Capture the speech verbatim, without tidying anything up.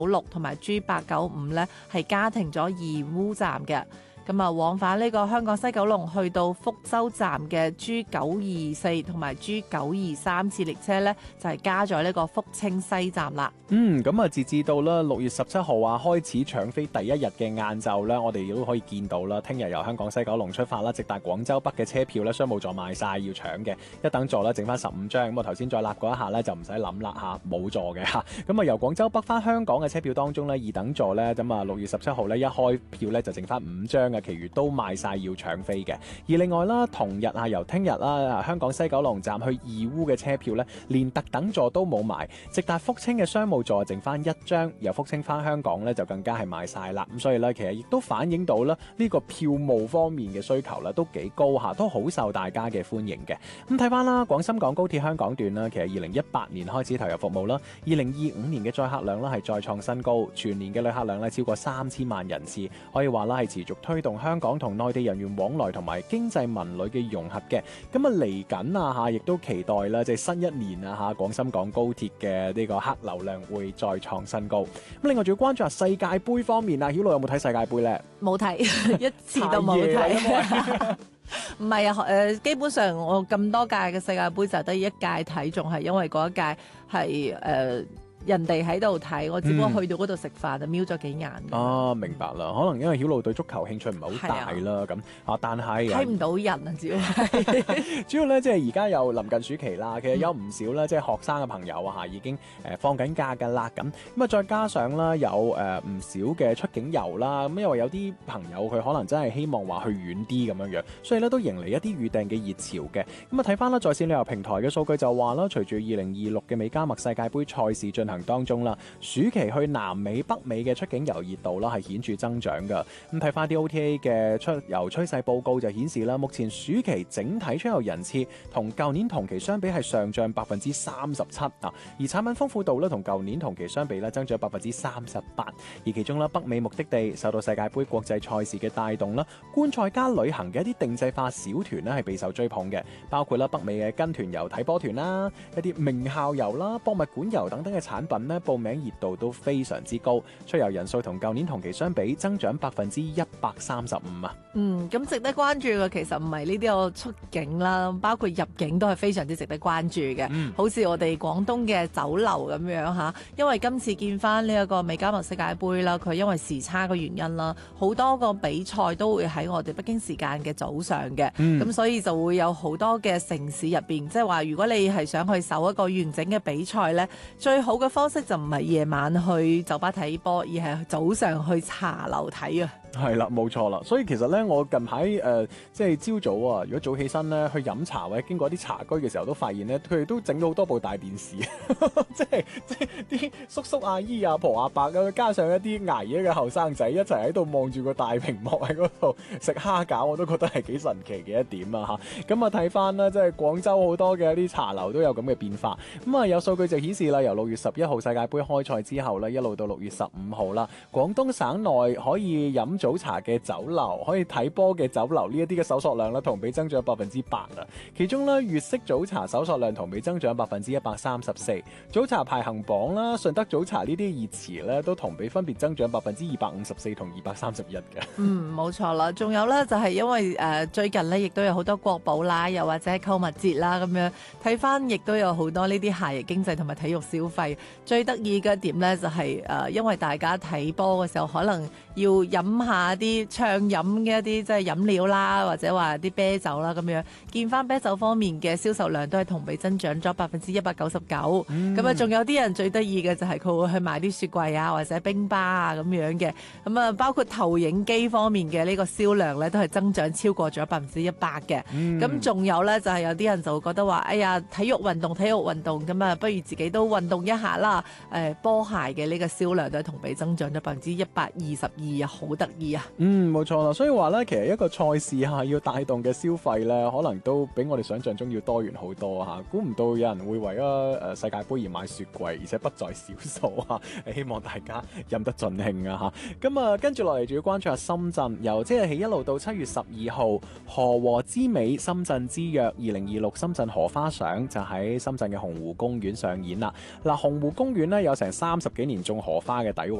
六同埋 G 八九五咧係加停咗二烏站嘅。咁啊，往返呢個香港西九龍去到福州站嘅 G 九二四同埋 G 九二三次列車呢，就係、是、加咗呢個福清西站啦。 嗯，咁啊，截至到啦六月十七號啊，開始搶飛第一日嘅晏晝呢，我哋亦都可以見到啦。聽日由香港西九龍出發啦，直達廣州北嘅車票呢，商務座賣晒要搶嘅，一等座呢，剩翻十五張。咁我頭先再立過一下呢，就唔使諗啦嚇，冇座嘅嚇。咁啊，由廣州北翻香港嘅車票當中呢，二等座呢，咁啊六月十七號呢，一開票呢，就剩翻五張嘅，其餘都賣晒要搶飛嘅。而另外啦，同日啊，由聽日啦，香港西九龍站去義烏嘅車票呢，連特等座都冇埋，直達福清嘅商務座剩翻一張，由福清翻香港呢，就更加係賣晒啦。咁所以呢，其實亦都反映到啦呢個票務方面嘅需求呢，都幾高下，都好受大家嘅歡迎嘅。咁睇翻啦，廣深港高鐵香港段啦，其實二零一八年開始投入服務啦，二零二五年嘅載客量呢係再創新高，全年嘅旅客量呢超過三千萬人次，可以話啦係持續推動香港同內地人員往來同埋經濟文旅嘅融合嘅。咁啊嚟緊啊嚇，亦都期待啦，即係新一年啊嚇，廣深港高鐵嘅呢個客流量會再創新高。咁另外仲要關注下世界盃方面啊，曉露有冇睇世界盃呢？ 冇睇，一次都冇睇。唔係啊，誒，基本上我咁多屆嘅世界盃就得一屆睇，仲係因為嗰一屆係誒。呃人哋喺度睇，我只不過去到嗰度食飯就瞄咗幾眼。 哦，明白啦，可能因為曉露對足球興趣唔係好大啦，咁啊，但係睇唔到人啊，主要係主要咧，即係而家又臨近暑期啦，其實有唔少咧，即係學生嘅朋友啊嚇，已經誒放緊假㗎啦，咁咁啊，再加上啦，有誒唔少嘅出境遊啦，咁因為有啲朋友佢可能真係希望話去遠啲咁樣樣，所以咧都迎嚟一啲預訂嘅熱潮嘅。咁啊，睇翻啦，在線旅遊平台嘅數據就話啦，隨住二零二六嘅美加墨世界盃賽事進行當中啦，暑期去南美、北美嘅出境遊熱度啦係顯著增長㗎。咁睇翻啲 O T A 嘅出遊趨勢報告就顯示啦，目前暑期整體出遊人次同舊年同期相比係上漲百分之三十七啊，而產品豐富度咧同舊年同期相比咧增長百分之三十八。而其中咧北美目的地受到世界盃國際賽事嘅帶動啦，觀賽加旅行嘅一啲定制化小團咧係備受追捧嘅，包括啦北美嘅跟團遊、睇波團啦，一啲名校遊啦、博物館遊等等嘅產品咧。報名熱度都非常之高，出遊人數同舊年同期相比增長百分之一百三十五啊！ 嗯，咁值得關注嘅其實唔係呢啲個出境啦，包括入境都係非常之值得關注嘅。嗯、好似我哋廣東嘅酒樓咁樣嚇，因為今次見翻呢一個美加墨世界盃啦，佢因為時差嘅原因啦，好多個比賽都會喺我哋北京時間嘅早上嘅，咁、嗯、所以就會有好多嘅城市入邊，即係話如果你係想去搜一個完整嘅比賽呢，最好嘅方式就唔係夜晚去酒吧睇波，而係早上去茶樓睇啊！ 係啦，冇錯啦，所以其實咧，我近排誒、呃、即係朝早啊，如果早起身咧去飲茶或者經過啲茶居嘅時候，都發現咧佢哋都整咗好多部大電視，即係即係啲叔叔阿姨阿婆阿伯啊，加上一啲捱夜嘅後生仔一齊喺度望住個大屏幕喺嗰度食蝦餃，我都覺得係幾神奇嘅一點啊嚇！咁啊睇翻啦，即係廣州好多嘅一啲茶樓都有咁嘅變化。咁啊有數據就顯示啦，由六月十一號世界盃開賽之後咧，一路到六月十五號啦，廣東省內可以飲早茶嘅酒樓，可以睇波嘅酒樓呢一啲嘅搜索量咧，同比增長百分之八啊！其中咧，粵式早茶搜索量同比增長百分之一百三十四，早茶排行榜啦，順德早茶呢啲熱詞咧，都同比分別增長百分之二百五十四同二百三十一嘅。 嗯，冇錯啦，仲有咧就係因為誒、呃、最近咧亦都有好多國寶啦，又或者購物節啦咁樣，睇翻亦都有好多呢啲夏日經濟同埋體育消費。最得意嘅一點咧就係、是、誒、呃，因為大家睇波嘅時候可能要飲下啲暢飲嘅一啲即係飲料啦，或者話啲啤酒啦咁樣，見翻啤酒方面嘅銷售量都係同比增長咗百分之一百九十九。咁啊，仲有啲人最得意嘅就係佢會去買啲雪櫃啊，或者冰巴啊咁樣嘅。咁啊，包括投影機方面嘅呢個銷量咧，都係增長超過咗百分之一百嘅。咁仲、嗯、有咧，就係、是、有啲人就會覺得話，哎呀，體育運動，體育運動咁啊，不如自己都運動一下啦。誒、呃，波鞋嘅呢個銷量都係同比增長咗百分之一百二十二啊，好得意啊！ 嗯，冇錯啦，所以話咧，其實一個賽事嚇要帶動嘅消費咧，可能都比我哋想象中要多元好多嚇。估唔到有人會為咗誒世界盃而買雪櫃，而且不在少數嚇。希望大家飲得盡興啊嚇。咁啊，跟住落嚟仲要關注下深圳，由即日起一路到七月十二號，河和之美深圳之約二零二六深圳荷花賞就喺深圳嘅洪湖公園上演啦。嗱，洪湖湖公園咧有成三十幾年種荷花嘅底蘊